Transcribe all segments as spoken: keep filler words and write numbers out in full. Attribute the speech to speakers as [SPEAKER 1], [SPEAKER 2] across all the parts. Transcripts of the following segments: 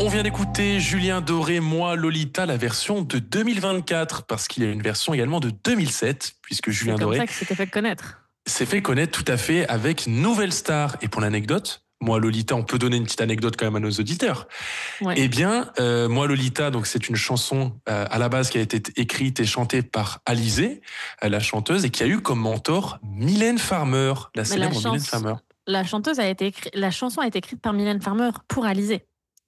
[SPEAKER 1] On vient d'écouter Julien Doré, Moi Lolita, la version de deux mille vingt-quatre, parce qu'il y a une version également de deux mille sept, puisque Julien Doré...
[SPEAKER 2] C'est comme ça que s'était fait connaître.
[SPEAKER 1] S'est fait connaître tout à fait avec Nouvelle Star. Et pour l'anecdote, Moi Lolita, on peut donner une petite anecdote quand même à nos auditeurs.
[SPEAKER 2] Ouais.
[SPEAKER 1] Eh bien, euh, Moi Lolita, donc c'est une chanson euh, à la base qui a été écrite et chantée par Alizée, euh, la chanteuse, et qui a eu comme mentor Mylène Farmer, la
[SPEAKER 2] Mais
[SPEAKER 1] célèbre
[SPEAKER 2] la
[SPEAKER 1] Mylène
[SPEAKER 2] chance-
[SPEAKER 1] Farmer.
[SPEAKER 2] La chanteuse a été écrit... la chanson a été écrite par Mylène Farmer pour Alizée.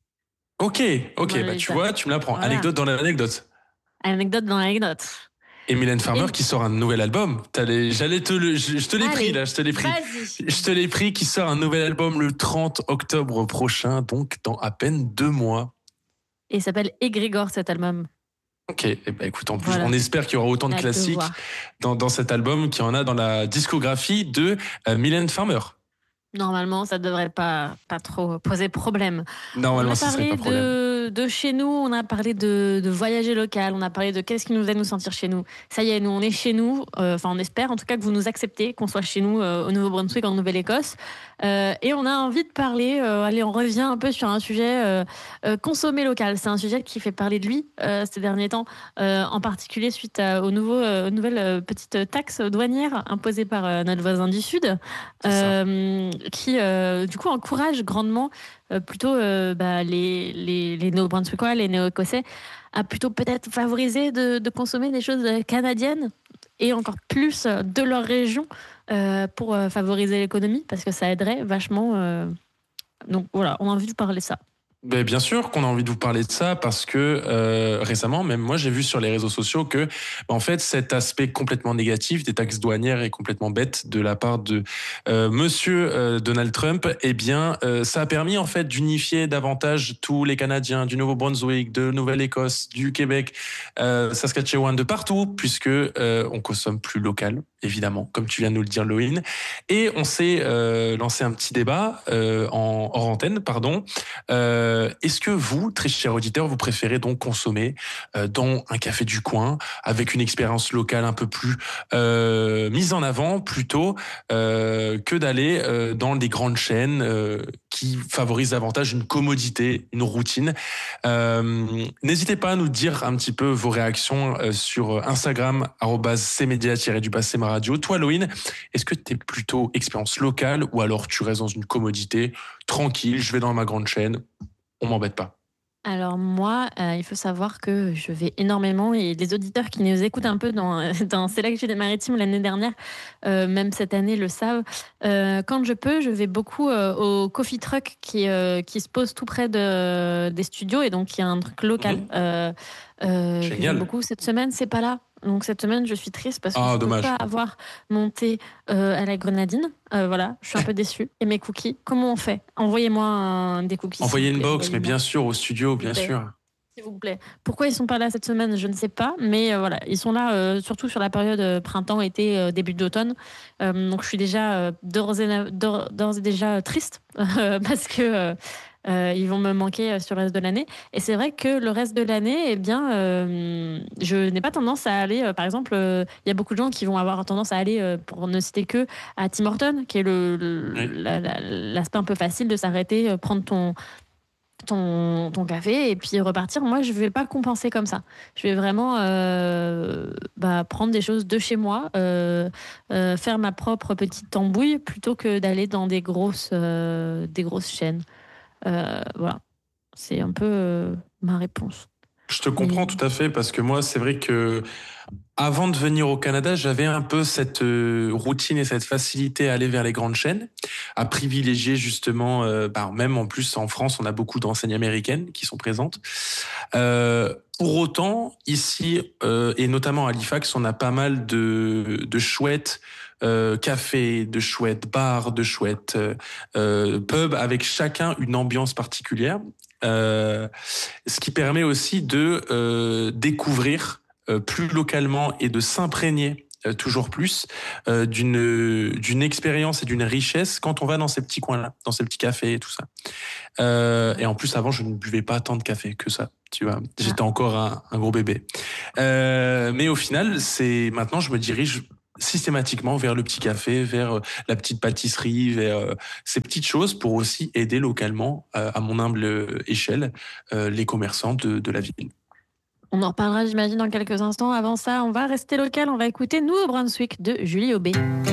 [SPEAKER 1] Ok, ok,
[SPEAKER 2] Moi
[SPEAKER 1] bah
[SPEAKER 2] Lolita.
[SPEAKER 1] tu vois, tu me l'apprends.
[SPEAKER 2] Voilà.
[SPEAKER 1] Anecdote dans l'anecdote.
[SPEAKER 2] Anecdote dans l'anecdote.
[SPEAKER 1] Et Mylène Farmer
[SPEAKER 2] Et-
[SPEAKER 1] qui sort un nouvel album. T'as les- J'allais te le, je, je te l'ai
[SPEAKER 2] Allez,
[SPEAKER 1] pris là, je te l'ai pris.
[SPEAKER 2] Vas-y.
[SPEAKER 1] Je te l'ai pris, qui sort un nouvel album le trente octobre prochain, donc dans à peine deux mois.
[SPEAKER 2] Et il s'appelle Égrégore cet album.
[SPEAKER 1] Ok, et ben écoute, en plus,
[SPEAKER 2] Voilà.
[SPEAKER 1] on espère qu'il y aura autant de
[SPEAKER 2] Hâte de
[SPEAKER 1] classiques
[SPEAKER 2] voir.
[SPEAKER 1] dans, dans cet album qu'il y en a dans la discographie de euh, Mylène Farmer.
[SPEAKER 2] Normalement, ça devrait pas, pas trop poser problème.
[SPEAKER 1] Normalement,
[SPEAKER 2] On a
[SPEAKER 1] ce serait
[SPEAKER 2] parlé
[SPEAKER 1] pas problème.
[SPEAKER 2] de, de chez nous, on a parlé de, de voyager local, on a parlé de qu'est-ce qui nous aide nous sentir chez nous. Ça y est, nous, on est chez nous. euh, Enfin, on espère en tout cas que vous nous acceptez, qu'on soit chez nous euh, au Nouveau-Brunswick, en Nouvelle-Écosse. Euh, et on a envie de parler, euh, allez, on revient un peu sur un sujet euh, euh, consommer local. C'est un sujet qui fait parler de lui euh, ces derniers temps, euh, en particulier suite à, au nouveau, euh, aux nouvelles euh, petites taxes douanières imposées par euh, notre voisin du Sud.
[SPEAKER 1] C'est ça.
[SPEAKER 2] Euh, qui euh, du coup encourage grandement euh, plutôt euh, bah, les, les, les néo-brunswickois, les néo-écossais à plutôt peut-être favoriser de, de consommer des choses canadiennes et encore plus euh, de leur région euh, pour euh, favoriser l'économie parce que ça aiderait vachement. euh. Donc voilà, on a envie de parler de ça.
[SPEAKER 1] Ben, bien sûr qu'on a envie de vous parler de ça parce que euh, récemment, même moi, j'ai vu sur les réseaux sociaux que, en fait, cet aspect complètement négatif des taxes douanières est complètement bête de la part de euh, Monsieur euh, Donald Trump. Eh bien, euh, ça a permis en fait d'unifier davantage tous les Canadiens du Nouveau-Brunswick, de Nouvelle-Écosse, du Québec, euh, Saskatchewan, de partout, puisque euh, on consomme plus local, évidemment, comme tu viens de nous le dire, Loïne. Et on s'est euh, lancé un petit débat euh, en hors antenne, pardon. Euh, Est-ce que vous, très chers auditeurs, vous préférez donc consommer euh, dans un café du coin avec une expérience locale un peu plus euh, mise en avant plutôt euh, que d'aller euh, dans des grandes chaînes euh, qui favorisent davantage une commodité, une routine. Euh, n'hésitez pas à nous dire un petit peu vos réactions euh, sur Instagram arobase cmedia-du-bas cmaradio. Toi, Loïne, est-ce que tu es plutôt expérience locale ou alors tu restes dans une commodité tranquille, je vais dans ma grande chaîne, on m'embête pas?
[SPEAKER 2] Alors moi, euh, il faut savoir que je vais énormément et les auditeurs qui nous écoutent un peu dans, dans C'est l'actu des maritimes l'année dernière, euh, même cette année le savent, euh, quand je peux, je vais beaucoup euh, au Coffee Truck qui, euh, qui se pose tout près de, des studios et donc il y a un truc local.
[SPEAKER 1] Mhm.
[SPEAKER 2] Euh, euh, que
[SPEAKER 1] Génial.
[SPEAKER 2] j'aime beaucoup. Cette semaine, c'est pas là. Donc cette semaine, je suis triste parce que
[SPEAKER 1] Ah,
[SPEAKER 2] je ne peux
[SPEAKER 1] dommage.
[SPEAKER 2] pas avoir mon thé euh, à la grenadine. Euh, voilà, je suis un peu déçue. Et mes cookies, comment on fait? Envoyez-moi un- des cookies.
[SPEAKER 1] Envoyer
[SPEAKER 2] s'il
[SPEAKER 1] une
[SPEAKER 2] vous plaît.
[SPEAKER 1] box, mais
[SPEAKER 2] Envoyez-moi.
[SPEAKER 1] bien sûr, au studio, bien
[SPEAKER 2] S'il vous plaît.
[SPEAKER 1] sûr.
[SPEAKER 2] S'il vous plaît. Pourquoi ils sont pas là cette semaine, je ne sais pas, mais euh, voilà, ils sont là euh, surtout sur la période euh, printemps, été, euh, début d'automne. Euh, donc je suis déjà euh, d'ores et, na- d'ores- d'ores et déjà euh, triste euh, parce que euh, euh, ils vont me manquer euh, sur le reste de l'année. Et c'est vrai que le reste de l'année, eh bien, euh, je n'ai pas tendance à aller. euh, par exemple, euh, il y a beaucoup de gens qui vont avoir tendance à aller, euh, pour ne citer que, à Tim Hortons, qui est le, le-
[SPEAKER 1] Oui.
[SPEAKER 2] la- la- l'aspect un peu facile de s'arrêter, euh, prendre ton ton, ton café et puis repartir. Moi, je vais pas compenser comme ça. Je vais vraiment euh, bah, prendre des choses de chez moi, euh, euh, faire ma propre petite tambouille plutôt que d'aller dans des grosses, euh, des grosses chaînes. Euh, voilà, c'est un peu euh, ma réponse.
[SPEAKER 1] Je te comprends
[SPEAKER 2] Mais-
[SPEAKER 1] tout à fait parce que moi, c'est vrai que avant de venir au Canada, j'avais un peu cette euh, routine et cette facilité à aller vers les grandes chaînes, à privilégier justement, euh, bah, même en plus en France, on a beaucoup d'enseignes américaines qui sont présentes. Euh, pour autant, ici, euh, et notamment à Halifax, on a pas mal de, de chouettes euh, cafés, de chouettes bars, de chouettes euh, euh, pubs, avec chacun une ambiance particulière. Euh, ce qui permet aussi de euh, découvrir euh, plus localement et de s'imprégner euh, toujours plus euh, d'une d'une expérience et d'une richesse quand on va dans ces petits coins-là, dans ces petits cafés et tout ça. Euh, et en plus, avant, je ne buvais pas tant de café que ça. Tu vois, j'étais encore un, un gros bébé. Euh, mais au final, c'est maintenant, je me dirige systématiquement vers le petit café, vers euh, la petite pâtisserie, vers euh, ces petites choses pour aussi aider localement, euh, à mon humble euh, échelle, euh, les commerçants de, de la ville.
[SPEAKER 2] On en reparlera, j'imagine, dans quelques instants. Avant ça, on va rester local. On va écouter Nous au Brunswick de Julie Aubé.